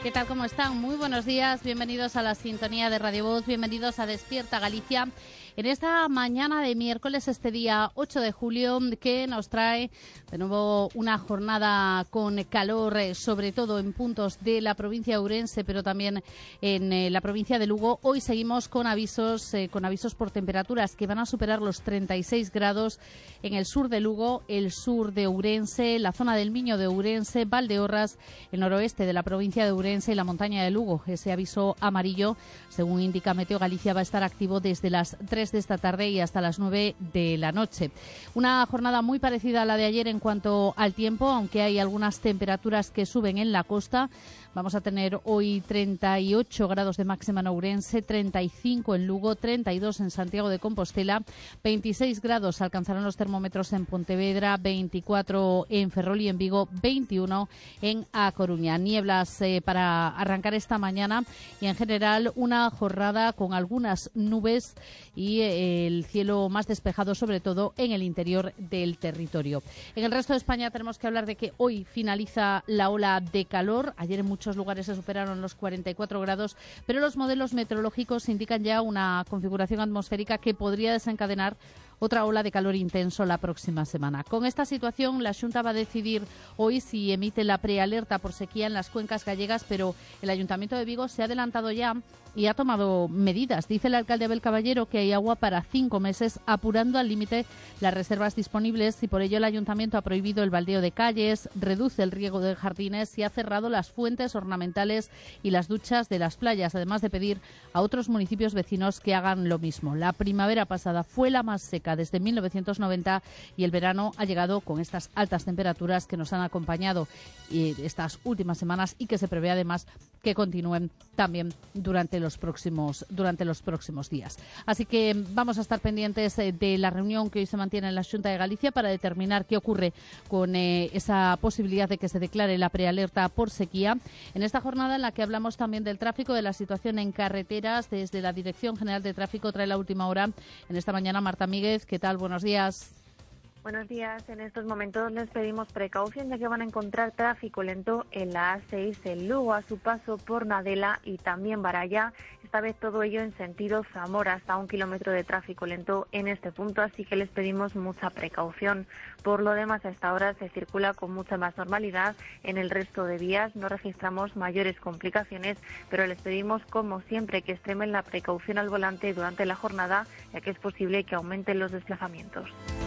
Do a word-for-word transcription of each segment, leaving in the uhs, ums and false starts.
¿Qué tal? ¿Cómo están? Muy buenos días. Bienvenidos a la sintonía de Radio Voz. Bienvenidos a Despierta Galicia. En esta mañana de miércoles, este día ocho de julio, que nos trae de nuevo una jornada con calor, eh, sobre todo en puntos de la provincia de Ourense, pero también en eh, la provincia de Lugo. Hoy seguimos con avisos, eh, con avisos por temperaturas que van a superar los treinta y seis grados en el sur de Lugo, el sur de Ourense, la zona del Miño de Ourense, Valdeorras, el noroeste de la provincia de Ourense y la montaña de Lugo. Ese aviso amarillo, según indica Meteo Galicia, va a estar activo desde las tres de esta tarde y hasta las nueve de la noche. Una jornada muy parecida a la de ayer en cuanto al tiempo, aunque hay algunas temperaturas que suben en la costa. Vamos a tener hoy treinta y ocho grados de máxima en Ourense, treinta y cinco en Lugo, treinta y dos en Santiago de Compostela, veintiséis grados alcanzarán los termómetros en Pontevedra, veinticuatro en Ferrol y en Vigo, veintiuno en A Coruña. Nieblas eh, para arrancar esta mañana y en general una jornada con algunas nubes y eh, el cielo más despejado, sobre todo en el interior del territorio. En el resto de España tenemos que hablar de que hoy finaliza la ola de calor. Ayer en muchos lugares se superaron los cuarenta y cuatro grados, pero los modelos meteorológicos indican ya una configuración atmosférica que podría desencadenar otra ola de calor intenso la próxima semana. Con esta situación, la Xunta va a decidir hoy si emite la prealerta por sequía en las cuencas gallegas, pero el Ayuntamiento de Vigo se ha adelantado ya y ha tomado medidas. Dice el alcalde Abel Caballero que hay agua para cinco meses, apurando al límite las reservas disponibles, y por ello el Ayuntamiento ha prohibido el baldeo de calles, reduce el riego de jardines y ha cerrado las fuentes ornamentales y las duchas de las playas, además de pedir a otros municipios vecinos que hagan lo mismo. La primavera pasada fue la más seca desde mil novecientos noventa y el verano ha llegado con estas altas temperaturas que nos han acompañado eh, estas últimas semanas y que se prevé además que continúen también durante los próximos durante los próximos días. Así que vamos a estar pendientes eh, de la reunión que hoy se mantiene en la Xunta de Galicia para determinar qué ocurre con eh, esa posibilidad de que se declare la prealerta por sequía. En esta jornada en la que hablamos también del tráfico, de la situación en carreteras, desde la Dirección General de Tráfico trae la última hora. En esta mañana, Marta Míguez, ¿qué tal? Buenos días. Buenos días. En estos momentos les pedimos precaución, ya que van a encontrar tráfico lento en la A seis en Lugo a su paso por Nadela y también Baralla. Esta vez todo ello en sentido Zamora, hasta un kilómetro de tráfico lento en este punto, así que les pedimos mucha precaución. Por lo demás, a esta hora se circula con mucha más normalidad. En el resto de vías no registramos mayores complicaciones, pero les pedimos, como siempre, que extremen la precaución al volante durante la jornada, ya que es posible que aumenten los desplazamientos.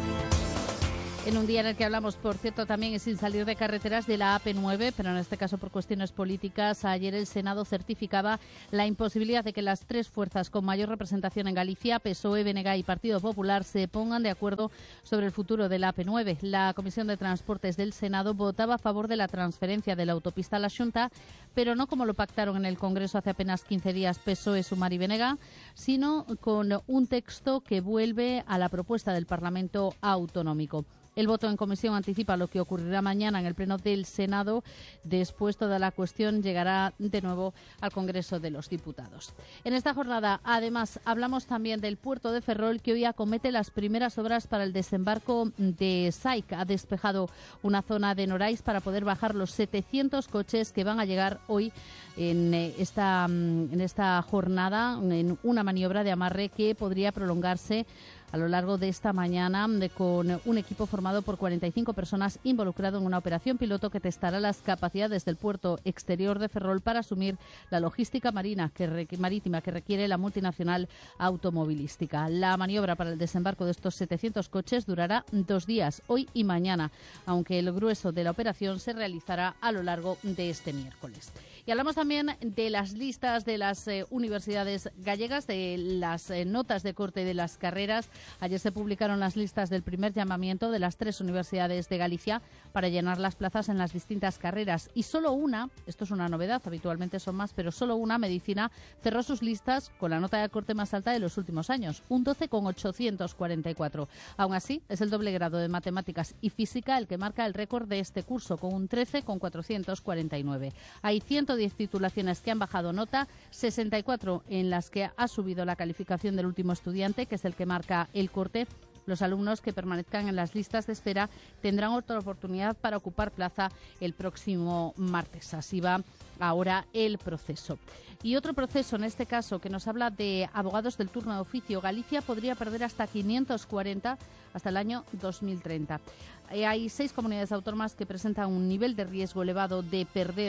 En un día en el que hablamos, por cierto, también y sin salir de carreteras, de la A P nueve, pero en este caso por cuestiones políticas. Ayer el Senado certificaba la imposibilidad de que las tres fuerzas con mayor representación en Galicia, P S O E, B N G y Partido Popular, se pongan de acuerdo sobre el futuro de la A P nueve. La Comisión de Transportes del Senado votaba a favor de la transferencia de la autopista a la Xunta, pero no como lo pactaron en el Congreso hace apenas quince días P S O E, Sumar y B N G, sino con un texto que vuelve a la propuesta del Parlamento Autonómico. El voto en comisión anticipa lo que ocurrirá mañana en el Pleno del Senado. Después, toda la cuestión llegará de nuevo al Congreso de los Diputados. En esta jornada, además, hablamos también del puerto de Ferrol, que hoy acomete las primeras obras para el desembarco de SAIC. Ha despejado una zona de Norais para poder bajar los setecientos coches que van a llegar hoy en esta, en esta jornada, en una maniobra de amarre que podría prolongarse a lo largo de esta mañana, de, con un equipo formado por cuarenta y cinco personas involucrado en una operación piloto que testará las capacidades del puerto exterior de Ferrol para asumir la logística marina que re, marítima que requiere la multinacional automovilística. La maniobra para el desembarco de estos setecientos coches durará dos días, hoy y mañana, aunque el grueso de la operación se realizará a lo largo de este miércoles. Y hablamos también de las listas de las eh, universidades gallegas, de las eh, notas de corte de las carreras. Ayer se publicaron las listas del primer llamamiento de las tres universidades de Galicia para llenar las plazas en las distintas carreras. Y solo una, esto es una novedad, habitualmente son más, pero solo una, Medicina, cerró sus listas con la nota de corte más alta de los últimos años, un doce coma ochocientos cuarenta y cuatro. Aún así, es el doble grado de Matemáticas y Física el que marca el récord de este curso, con un trece coma cuatrocientos cuarenta y nueve. Hay ciento diez titulaciones que han bajado nota, sesenta y cuatro en las que ha subido la calificación del último estudiante, que es el que marca el corte, Los alumnos que permanezcan en las listas de espera tendrán otra oportunidad para ocupar plaza el próximo martes. Así va ahora el proceso. Y otro proceso, en este caso, que nos habla de abogados del turno de oficio. Galicia podría perder hasta quinientos cuarenta hasta el año dos mil treinta. Hay seis comunidades autónomas que presentan un nivel de riesgo elevado de perder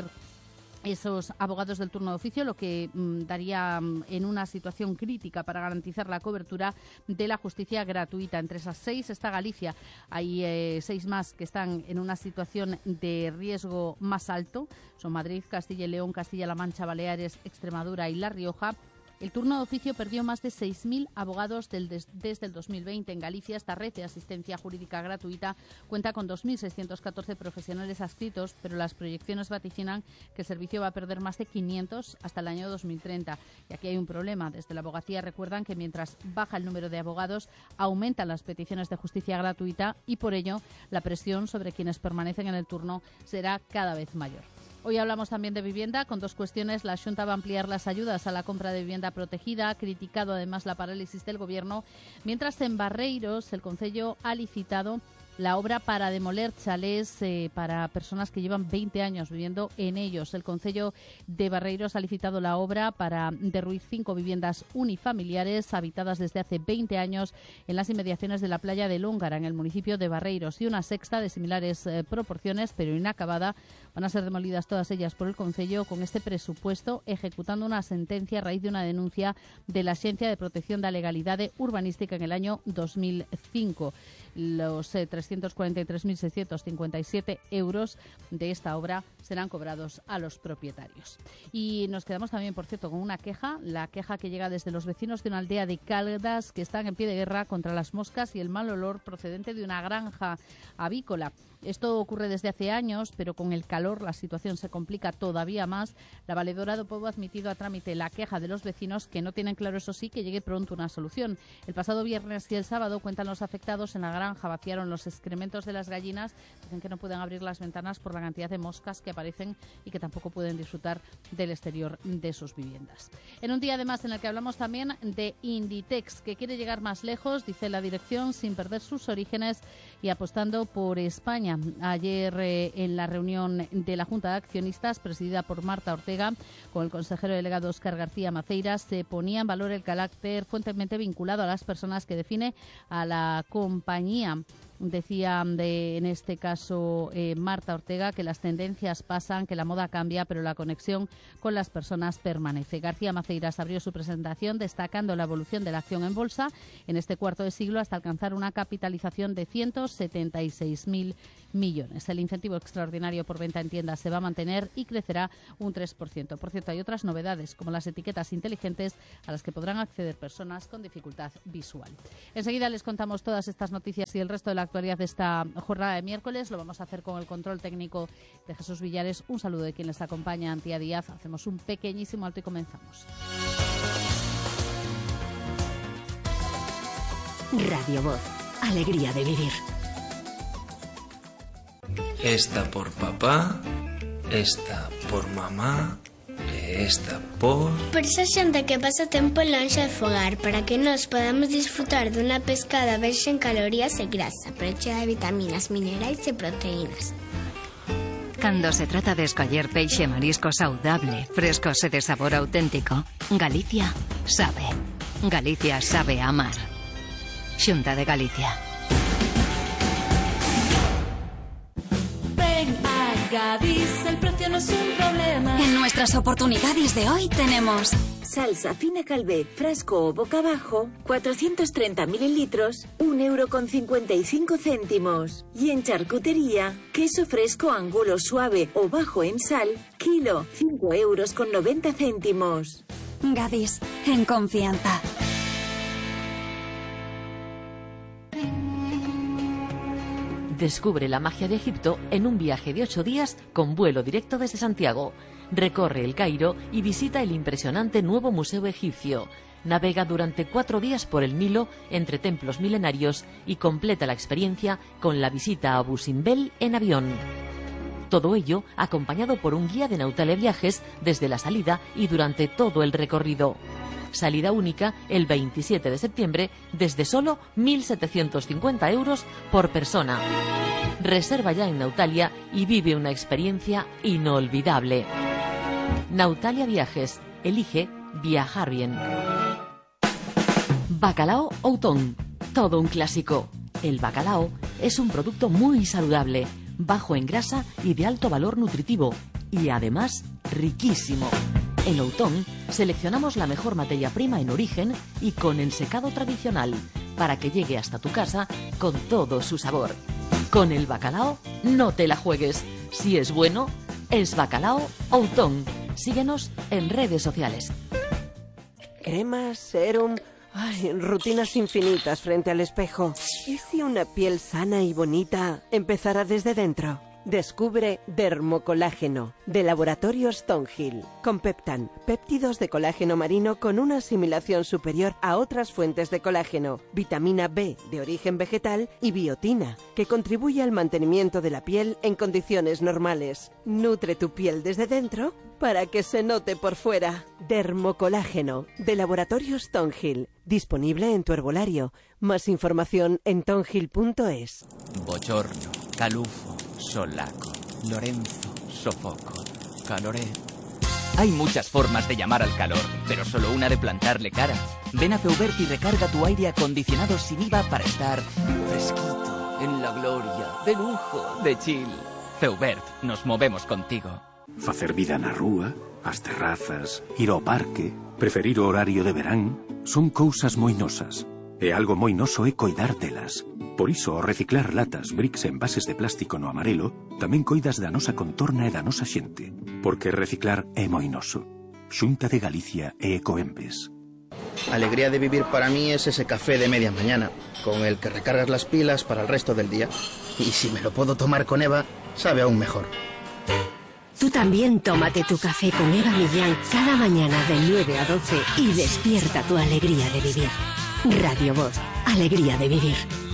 esos abogados del turno de oficio, lo que mm, daría mm, en una situación crítica para garantizar la cobertura de la justicia gratuita. Entre esas seis está Galicia. Hay eh, seis más que están en una situación de riesgo más alto. Son Madrid, Castilla y León, Castilla-La Mancha, Baleares, Extremadura y La Rioja. El turno de oficio perdió más de seis mil abogados del des, desde el dos mil veinte. En Galicia, esta red de asistencia jurídica gratuita cuenta con dos mil seiscientos catorce profesionales adscritos, pero las proyecciones vaticinan que el servicio va a perder más de quinientos hasta el año dos mil treinta. Y aquí hay un problema. Desde la abogacía recuerdan que mientras baja el número de abogados, aumentan las peticiones de justicia gratuita y por ello la presión sobre quienes permanecen en el turno será cada vez mayor. Hoy hablamos también de vivienda con dos cuestiones. La Xunta va a ampliar las ayudas a la compra de vivienda protegida. Ha criticado además la parálisis del Gobierno. Mientras en Barreiros el Concello ha licitado la obra para demoler chalés eh, para personas que llevan veinte años viviendo en ellos. El Concello de Barreiros ha licitado la obra para derruir cinco viviendas unifamiliares habitadas desde hace veinte años en las inmediaciones de la playa de Lóngara, en el municipio de Barreiros, y una sexta de similares eh, proporciones, pero inacabada. Van a ser demolidas todas ellas por el Concello con este presupuesto, ejecutando una sentencia a raíz de una denuncia de la Agencia de Protección da Legalidade Urbanística en el año dos mil cinco. Los eh, trescientos cuarenta y tres mil seiscientos cincuenta y siete euros de esta obra serán cobrados a los propietarios. Y nos quedamos también, por cierto, con una queja, la queja que llega desde los vecinos de una aldea de Caldas que están en pie de guerra contra las moscas y el mal olor procedente de una granja avícola. Esto ocurre desde hace años, pero con el calor la situación se complica todavía más. La valedora do Pobo ha admitido a trámite la queja de los vecinos, que no tienen claro, eso sí, que llegue pronto una solución. El pasado viernes y el sábado, cuentan los afectados, en la granja vaciaron los excrementos de las gallinas. Dicen que no pueden abrir las ventanas por la cantidad de moscas que aparecen y que tampoco pueden disfrutar del exterior de sus viviendas. En un día, además, en el que hablamos también de Inditex, que quiere llegar más lejos, dice la dirección, sin perder sus orígenes y apostando por España. Ayer, eh, en la reunión de la Junta de Accionistas, presidida por Marta Ortega, con el consejero delegado Óscar García Maceiras, se ponía en valor el carácter fuertemente vinculado a las personas que define a la compañía. Decía de, en este caso eh, Marta Ortega, que las tendencias pasan, que la moda cambia, pero la conexión con las personas permanece. García Maceiras abrió su presentación destacando la evolución de la acción en bolsa en este cuarto de siglo hasta alcanzar una capitalización de ciento setenta y seis mil millones. El incentivo extraordinario por venta en tiendas se va a mantener y crecerá un tres por ciento. Por cierto, hay otras novedades, como las etiquetas inteligentes a las que podrán acceder personas con dificultad visual. Enseguida les contamos todas estas noticias y el resto de la actualidad de esta jornada de miércoles. Lo vamos a hacer con el control técnico de Jesús Villares. Un saludo de quien les acompaña, Antía Díaz. Hacemos un pequeñísimo alto y comenzamos. Radio Voz, alegría de vivir. Esta por papá, esta por mamá, esta por... Por esa xente que pasa tempo lonxe de fogar, para que nós podamos disfrutar dunha pescada baixa en calorías e grasa, pero chea de vitaminas, minerais e proteínas. Cando se trata de escoller peixe e marisco saudable, frescos e de sabor auténtico, Galicia sabe. Galicia sabe amar. Xunta de Galicia. Gadis, el precio no es un problema. En nuestras oportunidades de hoy tenemos salsa fina Calvet, frasco o boca abajo, cuatrocientos treinta mililitros, un euro con cincuenta y cinco céntimos. Y en charcutería, queso fresco angulo suave o bajo en sal, kilo, cinco euros con noventa céntimos. Gadis, en confianza. Descubre la magia de Egipto en un viaje de ocho días con vuelo directo desde Santiago. Recorre el Cairo y visita el impresionante nuevo Museo Egipcio. Navega durante cuatro días por el Nilo entre templos milenarios y completa la experiencia con la visita a Abu Simbel en avión. Todo ello acompañado por un guía de Nautalia Viajes desde la salida y durante todo el recorrido. Salida única el veintisiete de septiembre desde solo mil setecientos cincuenta euros por persona. Reserva ya en Nautalia y vive una experiencia inolvidable. Nautalia Viajes. Elige viajar bien. Bacalao Outón. Todo un clásico. El bacalao es un producto muy saludable, bajo en grasa y de alto valor nutritivo, y además riquísimo. En Outón seleccionamos la mejor materia prima en origen y con ensecado tradicional, para que llegue hasta tu casa con todo su sabor. Con el bacalao no te la juegues. Si es bueno, es Bacalao Outón. Síguenos en redes sociales. Cremas, serum... Ay, rutinas infinitas frente al espejo. ¿Y si una piel sana y bonita empezara desde dentro? Descubre Dermocolágeno, de Laboratorios Thornhill. Con Peptan, péptidos de colágeno marino con una asimilación superior a otras fuentes de colágeno, vitamina B de origen vegetal y biotina, que contribuye al mantenimiento de la piel en condiciones normales. Nutre tu piel desde dentro para que se note por fuera. Dermocolágeno, de Laboratorios Thornhill. Disponible en tu herbolario. Más información en thornhill punto es. Bochorno, calufo, solaco, Lorenzo, sofoco, caloré. Hay muchas formas de llamar al calor, pero solo una de plantarle cara. Ven a Feubert y recarga tu aire acondicionado sin I V A para estar fresquito, en la gloria, de lujo, de chill. Feubert, nos movemos contigo. Facer vida na rúa, as terrazas, ir ao parque, preferir o horario de verán, son cousas moi nosas. E algo moi noso é coidar delas. Por iso, ao reciclar latas, bricks e envases de plástico no amarelo, tamén coidas da nosa contorna e da nosa xente. Porque reciclar é moi noso. Xunta de Galicia e Ecoembes. Alegría de vivir para mí es ese café de media mañana, con el que recargas las pilas para el resto del día. Y si me lo puedo tomar con Eva, sabe aún mejor. Tú también tómate tu café con Eva Millán cada mañana de nueve a doce y despierta tu alegría de vivir. Radio Voz, alegría de vivir.